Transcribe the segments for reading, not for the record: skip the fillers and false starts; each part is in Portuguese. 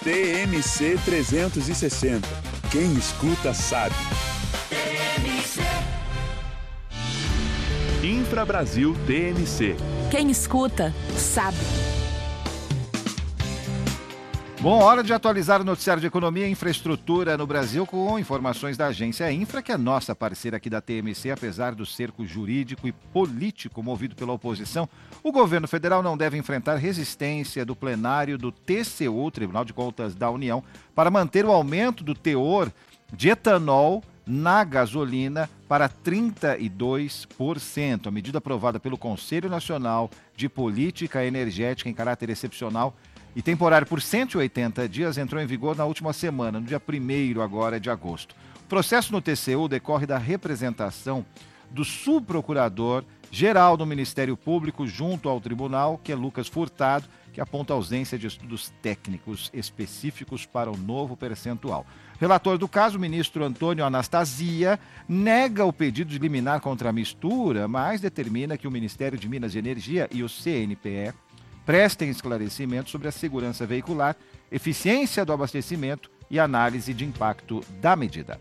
TMC 360. Quem escuta sabe. Infra Brasil TMC. Quem escuta sabe. Bom, hora de atualizar o noticiário de economia e infraestrutura no Brasil com informações da agência Infra, que é nossa parceira aqui da TMC, apesar do cerco jurídico e político movido pela oposição. O governo federal não deve enfrentar resistência do plenário do TCU, Tribunal de Contas da União, para manter o aumento do teor de etanol na gasolina para 32%. A medida aprovada pelo Conselho Nacional de Política Energética em caráter excepcional e temporário por 180 dias entrou em vigor na última semana, no dia 1º agora de agosto. O processo no TCU decorre da representação do subprocurador-geral do Ministério Público junto ao tribunal, que é Lucas Furtado, que aponta a ausência de estudos técnicos específicos para o novo percentual. Relator do caso, o ministro Antônio Anastasia, nega o pedido de liminar contra a mistura, mas determina que o Ministério de Minas e Energia e o CNPE prestem esclarecimentos sobre a segurança veicular, eficiência do abastecimento e análise de impacto da medida.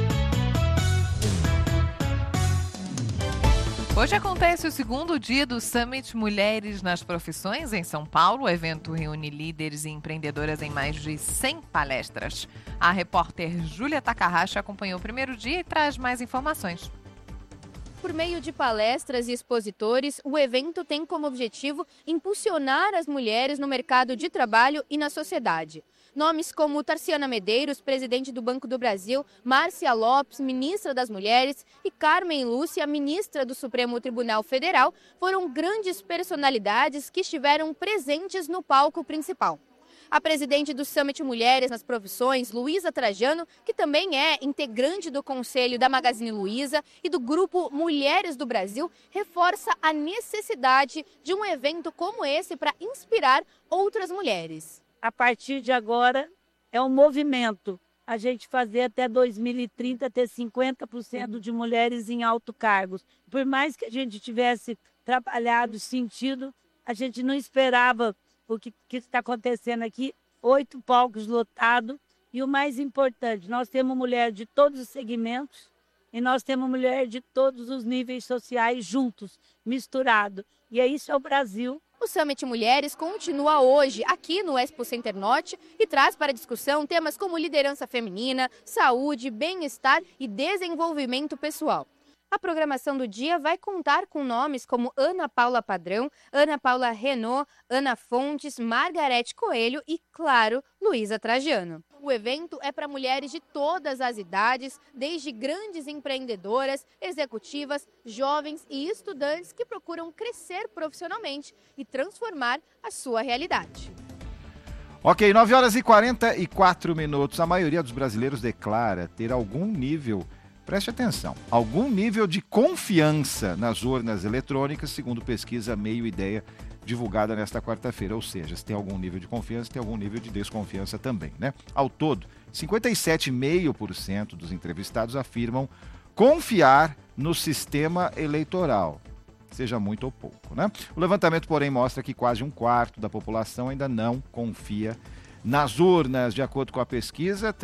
Hoje acontece o segundo dia do Summit Mulheres nas Profissões em São Paulo. O evento reúne líderes e empreendedoras em mais de 100 palestras. A repórter Júlia Takahashi acompanhou o primeiro dia e traz mais informações. Por meio de palestras e expositores, o evento tem como objetivo impulsionar as mulheres no mercado de trabalho e na sociedade. Nomes como Tarciana Medeiros, presidente do Banco do Brasil, Márcia Lopes, ministra das Mulheres, e Carmen Lúcia, ministra do Supremo Tribunal Federal, foram grandes personalidades que estiveram presentes no palco principal. A presidente do Summit Mulheres nas Profissões, Luísa Trajano, que também é integrante do Conselho da Magazine Luiza e do Grupo Mulheres do Brasil, reforça a necessidade de um evento como esse para inspirar outras mulheres. A partir de agora, é um movimento. A gente fazer até 2030 ter 50% de mulheres em alto cargos. Por mais que a gente tivesse trabalhado, sentido, a gente não esperava o que está acontecendo aqui, 8 palcos lotados. E o mais importante, nós temos mulher de todos os segmentos e nós temos mulher de todos os níveis sociais juntos, misturado. E isso é o Brasil. O Summit Mulheres continua hoje aqui no Expo Center Norte e traz para discussão temas como liderança feminina, saúde, bem-estar e desenvolvimento pessoal. A programação do dia vai contar com nomes como Ana Paula Padrão, Ana Paula Renault, Ana Fontes, Margarete Coelho e, claro, Luísa Trajano. O evento é para mulheres de todas as idades, desde grandes empreendedoras, executivas, jovens e estudantes que procuram crescer profissionalmente e transformar a sua realidade. Ok, 9h44. A maioria dos brasileiros declara ter algum nível... Preste atenção, algum nível de confiança nas urnas eletrônicas, segundo pesquisa Meio Ideia, divulgada nesta quarta-feira. Ou seja, se tem algum nível de confiança, tem algum nível de desconfiança também, né? Ao todo, 57,5% dos entrevistados afirmam confiar no sistema eleitoral, seja muito ou pouco, né? O levantamento, porém, mostra que quase um quarto da população ainda não confia nas urnas. De acordo com a pesquisa,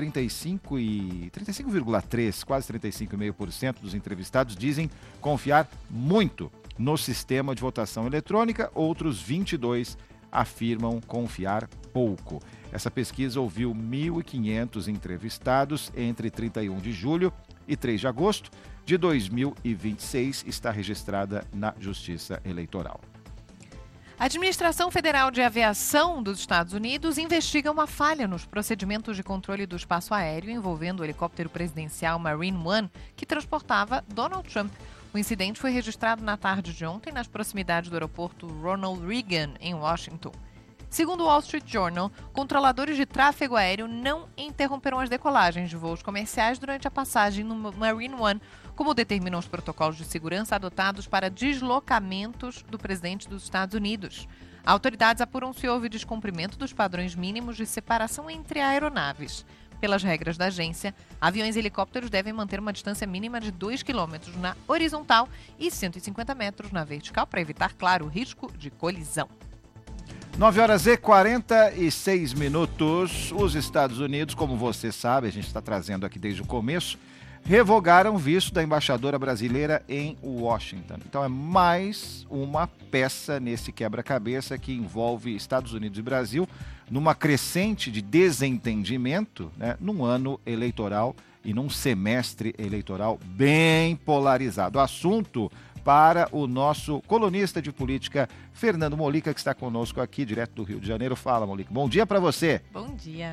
35,3%, quase 35,5% dos entrevistados dizem confiar muito no sistema de votação eletrônica, outros 22% afirmam confiar pouco. Essa pesquisa ouviu 1.500 entrevistados entre 31 de julho e 3 de agosto de 2026, está registrada na Justiça Eleitoral. A Administração Federal de Aviação dos Estados Unidos investiga uma falha nos procedimentos de controle do espaço aéreo envolvendo o helicóptero presidencial Marine One, que transportava Donald Trump. O incidente foi registrado na tarde de ontem nas proximidades do aeroporto Ronald Reagan, em Washington. Segundo o Wall Street Journal, controladores de tráfego aéreo não interromperam as decolagens de voos comerciais durante a passagem no Marine One, como determinam os protocolos de segurança adotados para deslocamentos do presidente dos Estados Unidos. Autoridades apuram se houve descumprimento dos padrões mínimos de separação entre aeronaves. Pelas regras da agência, aviões e helicópteros devem manter uma distância mínima de 2 km na horizontal e 150 metros na vertical para evitar, claro, o risco de colisão. 9h46. Os Estados Unidos, como você sabe, a gente está trazendo aqui desde o começo, revogaram o visto da embaixadora brasileira em Washington. Então é mais uma peça nesse quebra-cabeça que envolve Estados Unidos e Brasil numa crescente de desentendimento, né, num ano eleitoral e num semestre eleitoral bem polarizado. Assunto para o nosso colunista de política, Fernando Molica, que está conosco aqui, direto do Rio de Janeiro. Fala, Molica. Bom dia para você. Bom dia.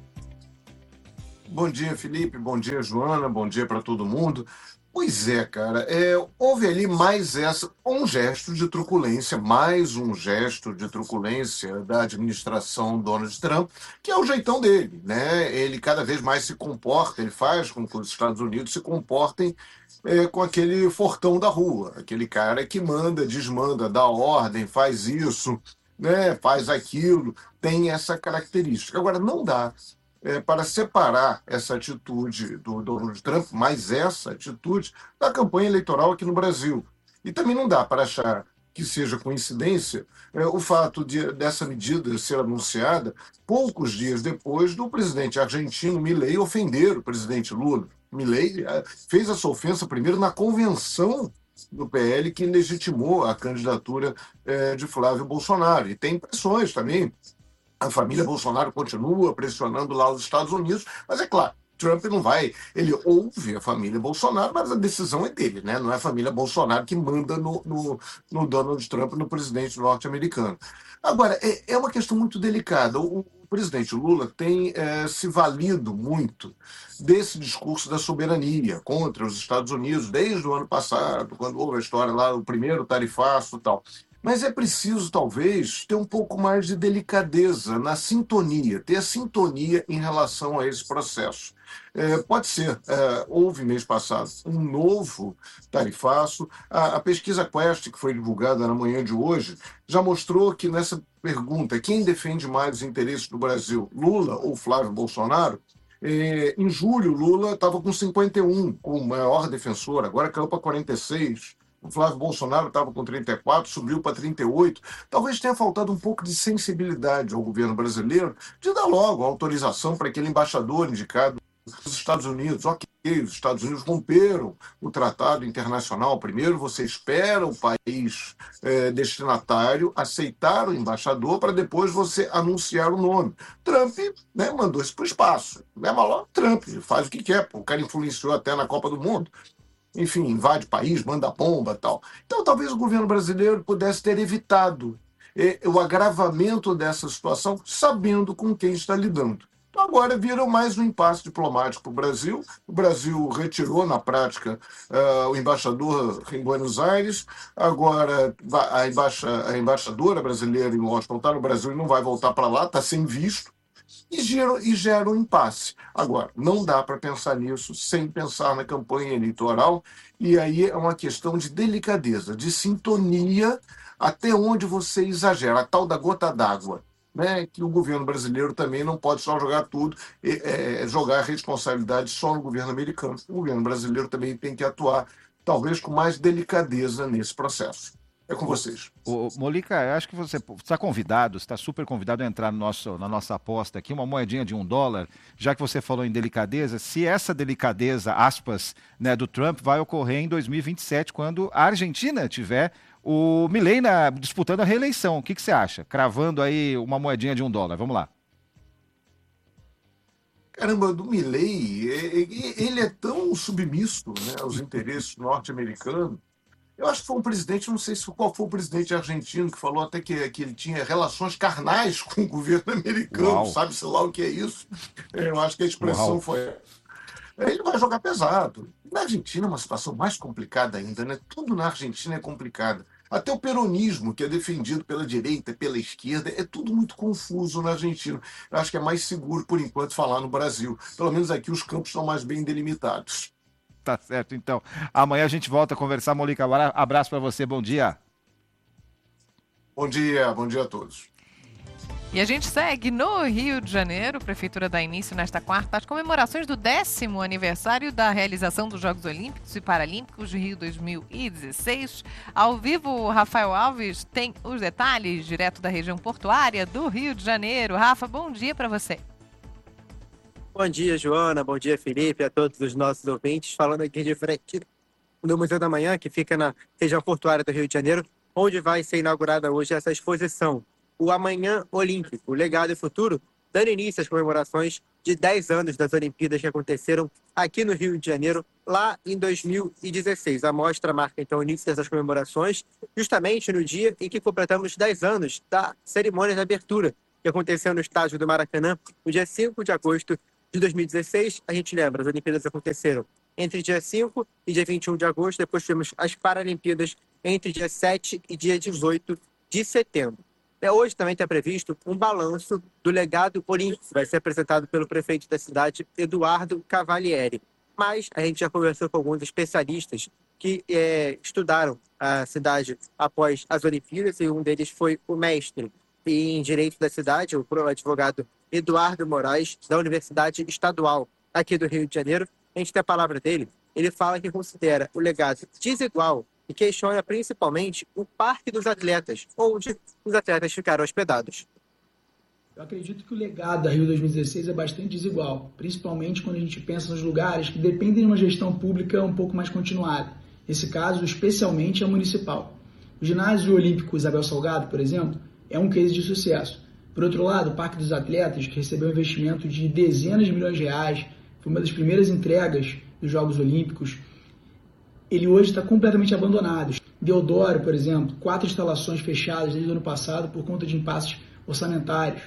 Bom dia, Felipe. Bom dia, Joana. Bom dia para todo mundo. Pois é, cara, houve ali um gesto de truculência, mais um gesto de truculência da administração Donald Trump, que é o jeitão dele, né? Ele cada vez mais se comporta, ele faz com que os Estados Unidos se comportem com aquele fortão da rua, aquele cara que manda, desmanda, dá ordem, faz isso, né? Faz aquilo, tem essa característica. Agora, não dá para separar essa atitude do Donald Trump, mais essa atitude, da campanha eleitoral aqui no Brasil. E também não dá para achar que seja coincidência o fato dessa medida ser anunciada poucos dias depois do presidente argentino Milei ofender o presidente Lula. Milei fez essa ofensa primeiro na convenção do PL, que legitimou a candidatura de Flávio Bolsonaro. E tem pressões também. A família Bolsonaro continua pressionando lá os Estados Unidos, mas é claro, Trump não vai, ele ouve a família Bolsonaro, mas a decisão é dele, né? Não é a família Bolsonaro que manda no Donald Trump, no presidente norte-americano. Agora, é uma questão muito delicada. O presidente Lula tem se valido muito desse discurso da soberania contra os Estados Unidos desde o ano passado, quando houve a história lá, o primeiro tarifaço e tal. Mas é preciso, talvez, ter um pouco mais de delicadeza na sintonia, ter sintonia em relação a esse processo. Pode ser, houve mês passado um novo tarifaço. A pesquisa Quest, que foi divulgada na manhã de hoje, já mostrou que nessa pergunta, quem defende mais os interesses do Brasil, Lula ou Flávio Bolsonaro? Em julho, Lula estava com 51, como maior defensor, agora caiu para 46. O Flávio Bolsonaro estava com 34, subiu para 38. Talvez tenha faltado um pouco de sensibilidade ao governo brasileiro de dar logo a autorização para aquele embaixador indicado dos Estados Unidos. Ok, os Estados Unidos romperam o tratado internacional. Primeiro você espera o país destinatário aceitar o embaixador para depois você anunciar o nome. Trump, né, mandou isso para o espaço. Não é mal, Trump faz o que quer. O cara influenciou até na Copa do Mundo. Enfim, invade o país, manda bomba e tal. Então, talvez o governo brasileiro pudesse ter evitado o agravamento dessa situação, sabendo com quem está lidando. Então, agora viram mais um impasse diplomático para o Brasil. O Brasil retirou, na prática, o embaixador em Buenos Aires. Agora, a embaixadora brasileira em Washington está no Brasil e não vai voltar para lá, está sem visto. E gera um impasse. Agora, não dá para pensar nisso sem pensar na campanha eleitoral, e aí é uma questão de delicadeza, de sintonia, até onde você exagera, a tal da gota d'água, né? Que o governo brasileiro também não pode só jogar tudo, jogar a responsabilidade só no governo americano. O governo brasileiro também tem que atuar, talvez com mais delicadeza nesse processo. É com vocês. Molica, acho que você está convidado, está super convidado a entrar na nossa aposta aqui, uma moedinha de $1, já que você falou em delicadeza, se essa delicadeza, aspas, né, do Trump vai ocorrer em 2027, quando a Argentina tiver o Milei disputando a reeleição. O que você acha? Cravando aí uma moedinha de $1. Vamos lá. Caramba, do Milei, ele é tão submisso, né, aos interesses norte-americanos. Eu acho que foi um presidente, não sei qual foi o presidente argentino, que falou até que ele tinha relações carnais com o governo americano, sabe-se lá o que é isso. Eu acho que a expressão foi... Ele vai jogar pesado. Na Argentina é uma situação mais complicada ainda, né? Tudo na Argentina é complicado. Até o peronismo, que é defendido pela direita, pela esquerda, é tudo muito confuso na Argentina. Eu acho que é mais seguro, por enquanto, falar no Brasil. Pelo menos aqui os campos estão mais bem delimitados. Tá certo, então. Amanhã a gente volta a conversar. Molica, abraço para você, bom dia. Bom dia a todos. E a gente segue no Rio de Janeiro. A Prefeitura dá início nesta quarta às comemorações do 10º aniversário da realização dos Jogos Olímpicos e Paralímpicos de Rio 2016. Ao vivo, o Rafael Alves tem os detalhes direto da região portuária do Rio de Janeiro. Rafa, bom dia para você. Bom dia, Joana. Bom dia, Felipe, a todos os nossos ouvintes. Falando aqui de frente no Museu da Manhã, que fica na região portuária do Rio de Janeiro, onde vai ser inaugurada hoje essa exposição, o Amanhã Olímpico, Legado e Futuro, dando início às comemorações de 10 anos das Olimpíadas que aconteceram aqui no Rio de Janeiro, lá em 2016. A mostra marca, então, o início dessas comemorações, justamente no dia em que completamos 10 anos da cerimônia de abertura, que aconteceu no estádio do Maracanã, no dia 5 de agosto de 2016. A gente lembra, as Olimpíadas aconteceram entre dia 5 e dia 21 de agosto, depois tivemos as Paralimpíadas entre dia 7 e dia 18 de setembro. Hoje também está previsto um balanço do legado olímpico, vai ser apresentado pelo prefeito da cidade, Eduardo Cavalieri. Mas a gente já conversou com alguns especialistas que estudaram a cidade após as Olimpíadas, e um deles foi o mestre em Direito da cidade, o advogado Eduardo Moraes, da Universidade Estadual aqui do Rio de Janeiro. A gente tem a palavra dele. Ele fala que considera o legado desigual e questiona principalmente o Parque dos Atletas, onde os atletas ficaram hospedados. Eu acredito que o legado da Rio 2016 é bastante desigual, principalmente quando a gente pensa nos lugares que dependem de uma gestão pública um pouco mais continuada. Nesse caso, especialmente a municipal. O ginásio olímpico Isabel Salgado, por exemplo, é um case de sucesso. Por outro lado, o Parque dos Atletas, que recebeu um investimento de dezenas de milhões de reais, foi uma das primeiras entregas dos Jogos Olímpicos, ele hoje está completamente abandonado. Deodoro, por exemplo, 4 instalações fechadas desde o ano passado por conta de impasses orçamentários.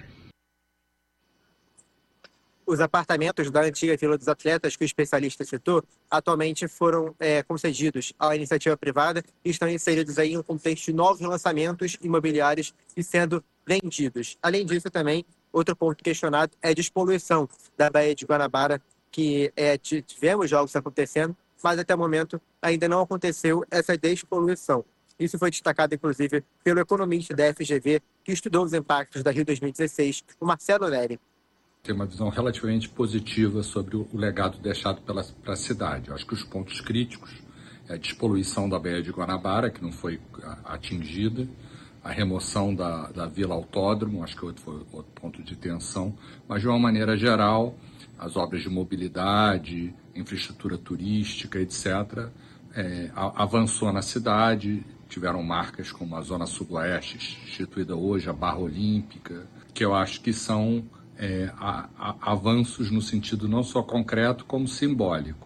Os apartamentos da antiga Vila dos Atletas, que o especialista citou, atualmente foram concedidos à iniciativa privada e estão inseridos aí em um contexto de novos lançamentos imobiliários e sendo vendidos. Além disso, também, outro ponto questionado é a despoluição da Baía de Guanabara, que tivemos jogos acontecendo, mas até o momento ainda não aconteceu essa despoluição. Isso foi destacado, inclusive, pelo economista da FGV, que estudou os impactos da Rio 2016, o Marcelo Neri. Tem uma visão relativamente positiva sobre o legado deixado para a cidade. Eu acho que os pontos críticos é a despoluição da Baía de Guanabara, que não foi atingida, a remoção da Vila Autódromo, acho que foi outro ponto de tensão, mas de uma maneira geral, as obras de mobilidade, infraestrutura turística, etc., avançou na cidade, tiveram marcas como a Zona Sudoeste, instituída hoje, a Barra Olímpica, que eu acho que são avanços no sentido não só concreto, como simbólico.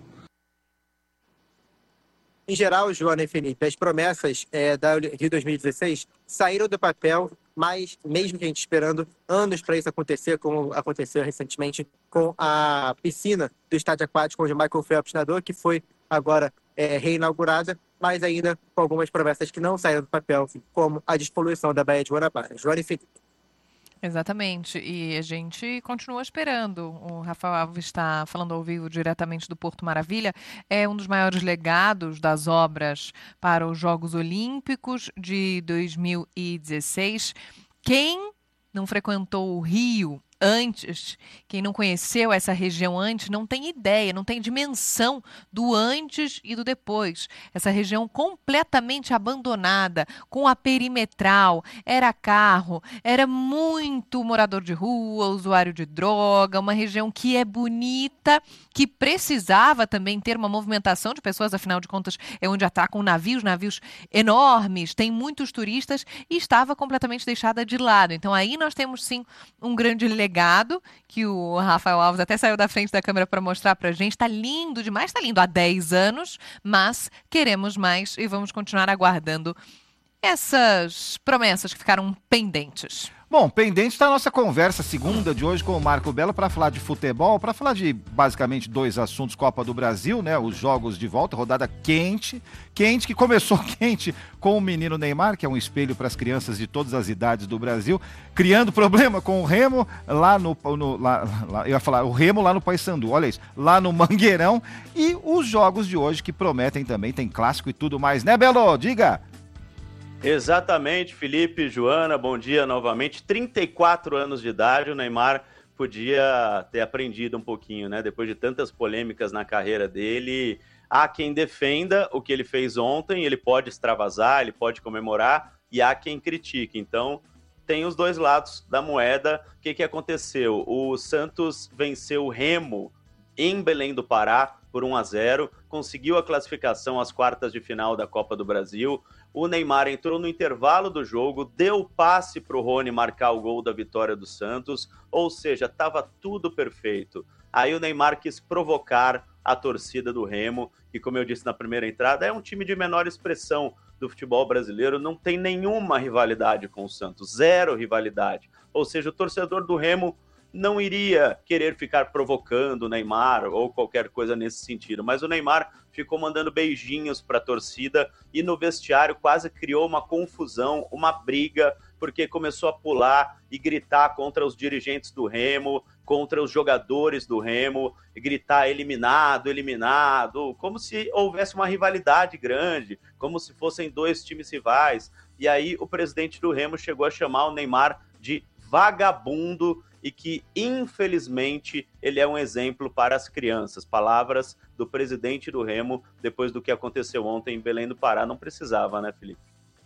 Em geral, Joana e Felipe, as promessas da Rio 2016 saíram do papel, mas mesmo que a gente esperando anos para isso acontecer, como aconteceu recentemente com a piscina do estádio aquático onde Michael Phelps nadou, que foi agora reinaugurada, mas ainda com algumas promessas que não saíram do papel, como a despoluição da Baía de Guanabara. Joana e Felipe. Exatamente, e a gente continua esperando. O Rafael Alves está falando ao vivo diretamente do Porto Maravilha. É um dos maiores legados das obras para os Jogos Olímpicos de 2016. Quem não frequentou o Rio antes, quem não conheceu essa região antes, não tem ideia, não tem dimensão do antes e do depois. Essa região completamente abandonada, com a perimetral, era carro, era muito morador de rua, usuário de droga, uma região que é bonita, que precisava também ter uma movimentação de pessoas, afinal de contas é onde atracam navios enormes, tem muitos turistas e estava completamente deixada de lado. Então aí nós temos sim um grande legado que o Rafael Alves até saiu da frente da câmera para mostrar para a gente. Está lindo demais, está lindo há 10 anos, mas queremos mais e vamos continuar aguardando essas promessas que ficaram pendentes. Bom, pendente está a nossa conversa segunda de hoje com o Marco Belo para falar de futebol, para falar de basicamente 2 assuntos: Copa do Brasil, né? Os jogos de volta, rodada quente, que começou quente com o menino Neymar, que é um espelho para as crianças de todas as idades do Brasil, criando problema com o Remo lá eu ia falar o Remo lá no Paysandu, olha isso, lá no Mangueirão, e os jogos de hoje que prometem também, tem clássico e tudo mais, né, Belo? Diga! Exatamente, Felipe, Joana, bom dia novamente. 34 anos de idade, o Neymar podia ter aprendido um pouquinho, né? Depois de tantas polêmicas na carreira dele, há quem defenda o que ele fez ontem, ele pode extravasar, ele pode comemorar, e há quem critique. Então, tem os dois lados da moeda. O que aconteceu? O Santos venceu o Remo em Belém do Pará por 1-0, conseguiu a classificação às quartas de final da Copa do Brasil. O Neymar entrou no intervalo do jogo, deu passe para o Rony marcar o gol da vitória do Santos, ou seja, estava tudo perfeito. Aí o Neymar quis provocar a torcida do Remo, que, como eu disse na primeira entrada, é um time de menor expressão do futebol brasileiro, não tem nenhuma rivalidade com o Santos, zero rivalidade. Ou seja, o torcedor do Remo não iria querer ficar provocando o Neymar ou qualquer coisa nesse sentido, mas o Neymar ficou mandando beijinhos para a torcida e no vestiário quase criou uma confusão, uma briga, porque começou a pular e gritar contra os dirigentes do Remo, contra os jogadores do Remo, e gritar eliminado, eliminado, como se houvesse uma rivalidade grande, como se fossem dois times rivais. E aí o presidente do Remo chegou a chamar o Neymar de vagabundo e que, infelizmente, ele é um exemplo para as crianças. Palavras do presidente do Remo depois do que aconteceu ontem em Belém do Pará. Não precisava, né, Felipe?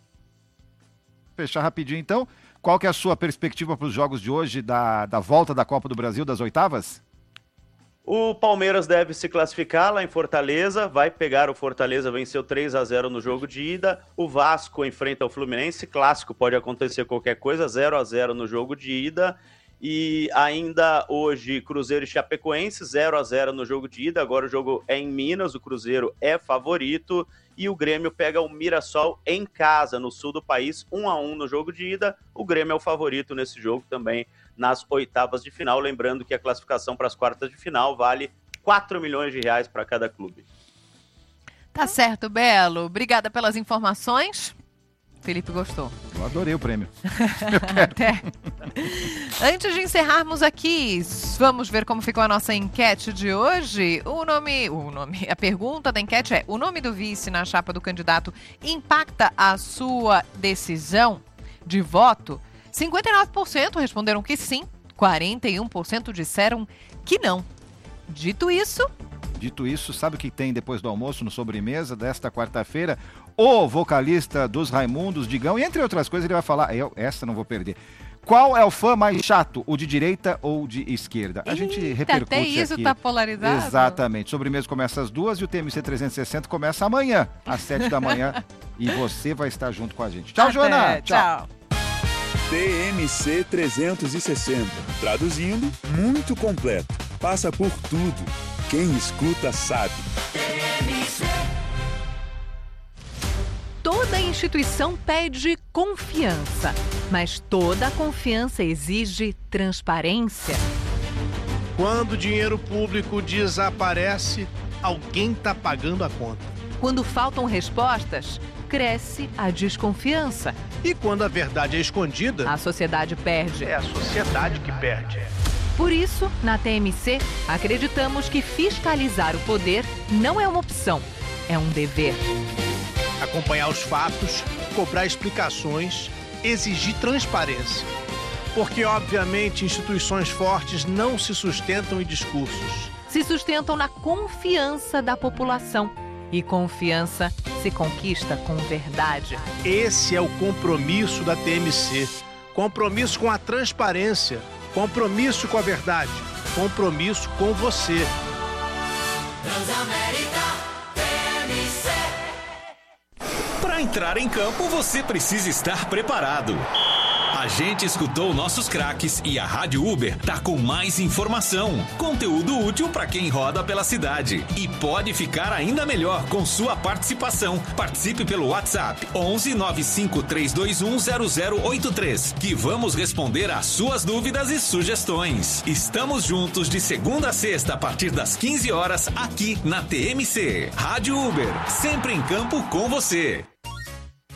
Fechar rapidinho, então. Qual que é a sua perspectiva para os jogos de hoje da volta da Copa do Brasil, das oitavas? O Palmeiras deve se classificar lá em Fortaleza, vai pegar o Fortaleza, venceu 3-0 no jogo de ida. O Vasco enfrenta o Fluminense, clássico, pode acontecer qualquer coisa, 0-0 no jogo de ida. E ainda hoje, Cruzeiro e Chapecoense, 0-0 no jogo de ida. Agora o jogo é em Minas, o Cruzeiro é favorito. E o Grêmio pega o Mirassol em casa, no sul do país, 1-1 no jogo de ida. O Grêmio é o favorito nesse jogo também, nas oitavas de final. Lembrando que a classificação para as quartas de final vale 4 milhões de reais para cada clube. Tá certo, Belo. Obrigada pelas informações. Felipe gostou. Eu adorei o prêmio. Até. Antes de encerrarmos aqui, vamos ver como ficou a nossa enquete de hoje. A pergunta da enquete é: o nome do vice na chapa do candidato impacta a sua decisão de voto? 59% responderam que sim, 41% disseram que não. Dito isso, sabe o que tem depois do almoço no sobremesa desta quarta-feira? O vocalista dos Raimundos, Digão, e entre outras coisas ele vai falar, essa não vou perder. Qual é o fã mais chato, o de direita ou de esquerda? A gente repercute até isso aqui. Tá polarizado? Exatamente. Sobremesa começa às 2h e o TMC 360 começa amanhã, às 7 da manhã. E você vai estar junto com a gente. Tchau, Joana! Tchau! TMC 360. Traduzindo, muito completo. Passa por tudo. Quem escuta sabe. Toda instituição pede confiança, mas toda confiança exige transparência. Quando o dinheiro público desaparece, alguém está pagando a conta. Quando faltam respostas, cresce a desconfiança. E quando a verdade é escondida, a sociedade perde. É a sociedade que perde. Por isso, na TMC, acreditamos que fiscalizar o poder não é uma opção, é um dever. Acompanhar os fatos, cobrar explicações, exigir transparência. Porque, obviamente, instituições fortes não se sustentam em discursos. Se sustentam na confiança da população. E confiança se conquista com verdade. Esse é o compromisso da TMC. Compromisso com a transparência. Compromisso com a verdade. Compromisso com você. Transamérica TMC. Para entrar em campo, você precisa estar preparado. A gente escutou nossos craques e a Rádio Uber tá com mais informação, conteúdo útil para quem roda pela cidade. E pode ficar ainda melhor com sua participação. Participe pelo WhatsApp 11 95 321 0083, que vamos responder às suas dúvidas e sugestões. Estamos juntos de segunda a sexta a partir das 15 horas aqui na TMC. Rádio Uber, sempre em campo com você.